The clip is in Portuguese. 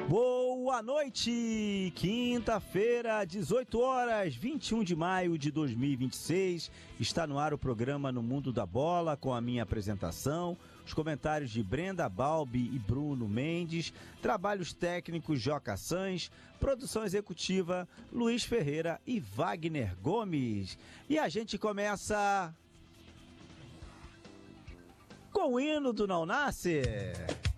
Boa noite! Quinta-feira, 18 horas, 21 de maio de 2026. Está no ar o programa No Mundo da Bola, com a minha apresentação, os comentários de Brenda Balbi e Bruno Mendes, trabalhos técnicos Joca Sans, produção executiva Luiz Ferreira e Wagner Gomes. E a gente começa com o hino do Não Nasce.